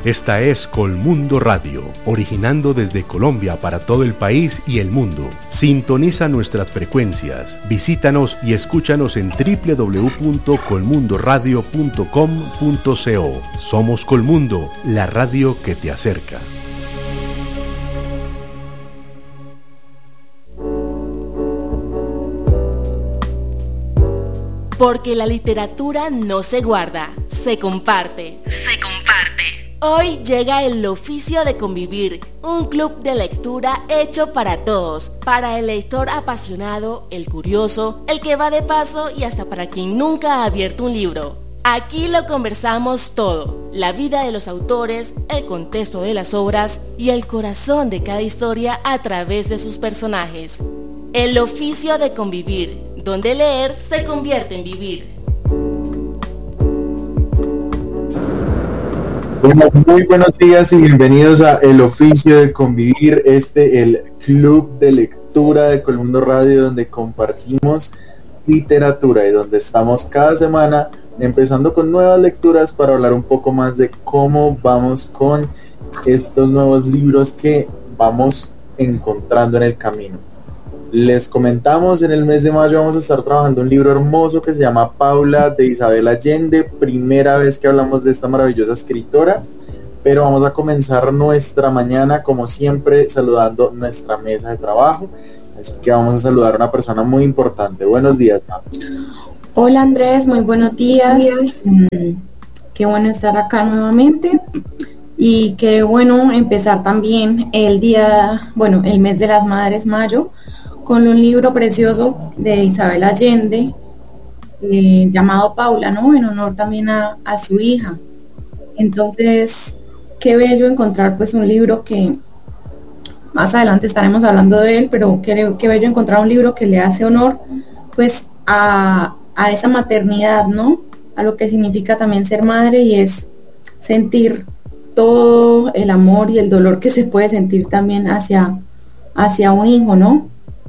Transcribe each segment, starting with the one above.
Esta es Colmundo Radio, originando desde Colombia para todo el país y el mundo. Sintoniza nuestras frecuencias, visítanos y escúchanos en www.colmundoradio.com.co. Somos Colmundo, la radio que te acerca. Porque la literatura no se guarda, se comparte. Se comparte. Hoy llega el oficio de convivir, un club de lectura hecho para todos, para el lector apasionado, el curioso, el que va de paso y hasta para quien nunca ha abierto un libro. Aquí lo conversamos todo, la vida de los autores, el contexto de las obras y el corazón de cada historia a través de sus personajes. El oficio de convivir, donde leer se convierte en vivir. Bueno, muy buenos días y bienvenidos a El Oficio de Convivir, el club de lectura de Colmundo Radio, donde compartimos literatura y donde estamos cada semana empezando con nuevas lecturas para hablar un poco más de cómo vamos con estos nuevos libros que vamos encontrando en el camino. Les comentamos, en el mes de mayo vamos a estar trabajando un libro hermoso que se llama Paula, de Isabel Allende, primera vez que hablamos de esta maravillosa escritora, pero vamos a comenzar nuestra mañana como siempre saludando nuestra mesa de trabajo, así que vamos a saludar a una persona muy importante. Buenos días, Ma. Hola Andrés, muy buenos días. Qué bueno estar acá nuevamente y qué bueno empezar también el mes de las Madres, mayo, con un libro precioso de Isabel Allende llamado Paula, ¿no? En honor también a su hija. Entonces, qué bello encontrar pues un libro que más adelante estaremos hablando de él, pero qué bello encontrar un libro que le hace honor pues a esa maternidad, ¿no? A lo que significa también ser madre, y es sentir todo el amor y el dolor que se puede sentir también hacia un hijo, ¿no?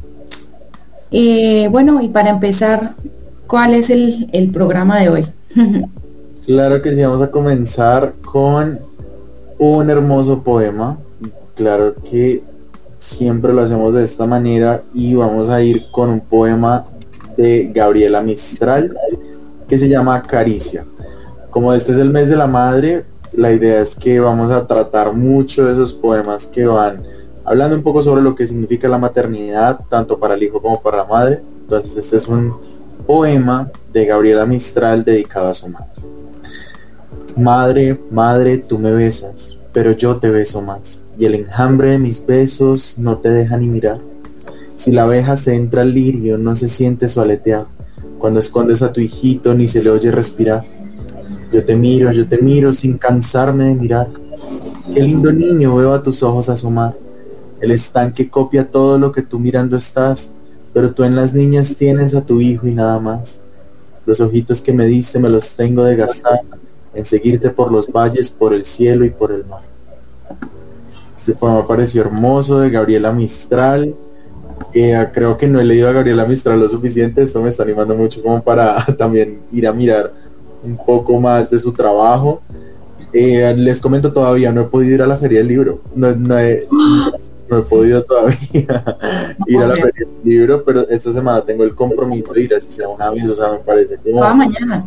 Y para empezar, ¿cuál es el programa de hoy? Claro que sí, vamos a comenzar con un hermoso poema. Claro que siempre lo hacemos de esta manera y vamos a ir con un poema de Gabriela Mistral que se llama Caricia. Como este es el mes de la madre, la idea es que vamos a tratar mucho de esos poemas que van hablando un poco sobre lo que significa la maternidad, tanto para el hijo como para la madre. Entonces este es un poema de Gabriela Mistral dedicado a su madre. Madre, madre, tú me besas, pero yo te beso más, y el enjambre de mis besos no te deja ni mirar. Si la abeja se entra al lirio, no se siente su aletear. Cuando escondes a tu hijito, ni se le oye respirar. Yo te miro sin cansarme de mirar. Qué lindo niño veo a tus ojos asomar. El estanque copia todo lo que tú mirando estás, pero tú en las niñas tienes a tu hijo y nada más. Los ojitos que me diste me los tengo de gastar en seguirte por los valles, por el cielo y por el mar. Este poema pareció hermoso, de Gabriela Mistral. Creo que no he leído a Gabriela Mistral lo suficiente. Esto me está animando mucho como para también ir a mirar un poco más de su trabajo. Les comento, todavía no he podido ir a la feria del libro. No he podido todavía ir a la feria del libro, pero esta semana tengo el compromiso de ir, así sea una vez, o sea, me parece como... mañana.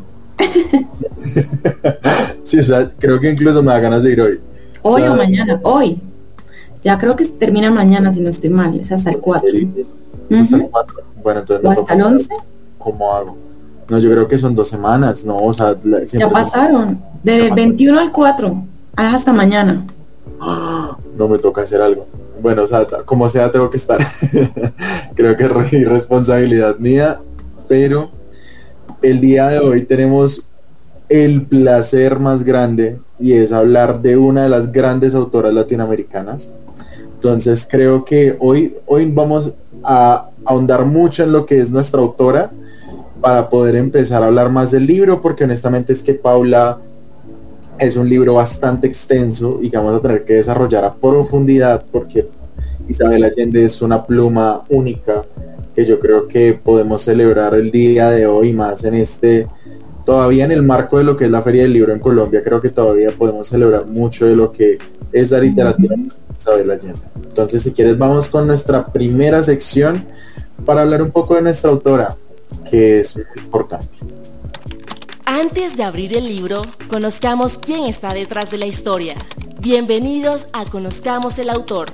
Sí, o sea, creo que incluso me da ganas de ir hoy. Hoy o mañana, hoy. Ya creo que termina mañana, si no estoy mal, es hasta el 4. Hasta el 4. Bueno, entonces... ¿O hasta el 11? ¿Cómo hago? No, yo creo que son 2 semanas, ¿no? O sea... Ya pasaron, del 21 al 4, hasta mañana. No, me toca hacer algo. Bueno, o sea, como sea, tengo que estar. Creo que es irresponsabilidad mía, pero el día de hoy tenemos el placer más grande, y es hablar de una de las grandes autoras latinoamericanas. Entonces creo que hoy vamos a ahondar mucho en lo que es nuestra autora para poder empezar a hablar más del libro, porque honestamente es que Paula es un libro bastante extenso y que vamos a tener que desarrollar a profundidad, porque Isabel Allende es una pluma única que yo creo que podemos celebrar el día de hoy, más en este todavía en el marco de lo que es la Feria del Libro en Colombia, creo que todavía podemos celebrar mucho de lo que es la literatura de Isabel Allende. Entonces, si quieres, vamos con nuestra primera sección para hablar un poco de nuestra autora, que es muy importante. Antes de abrir el libro, conozcamos quién está detrás de la historia. Bienvenidos a Conozcamos el Autor.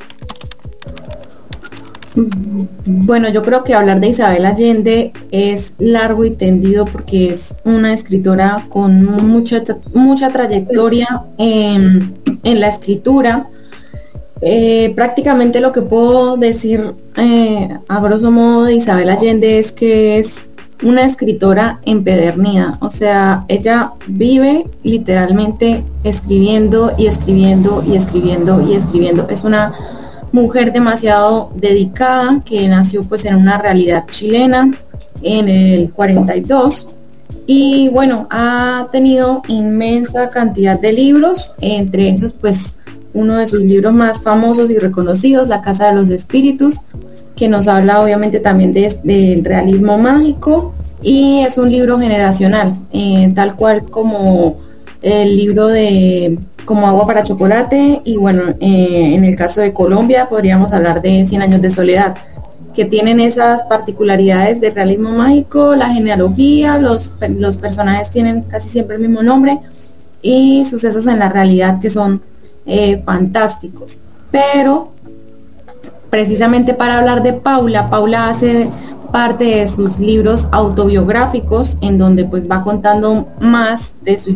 Bueno, yo creo que hablar de Isabel Allende es largo y tendido porque es una escritora con mucha trayectoria en la escritura. Prácticamente lo que puedo decir a grosso modo de Isabel Allende es que es una escritora empedernida, o sea, ella vive literalmente escribiendo y escribiendo y escribiendo y escribiendo. Es una mujer demasiado dedicada que nació pues en una realidad chilena en el 42 y bueno, ha tenido inmensa cantidad de libros, entre esos pues uno de sus libros más famosos y reconocidos, La Casa de los Espíritus, que nos habla obviamente también del realismo mágico, y es un libro generacional, tal cual como el libro de Como agua para chocolate, y bueno, en el caso de Colombia podríamos hablar de 100 años de soledad, que tienen esas particularidades de realismo mágico, la genealogía, los personajes tienen casi siempre el mismo nombre, y sucesos en la realidad que son fantásticos. Pero precisamente para hablar de Paula hace parte de sus libros autobiográficos en donde pues va contando más de su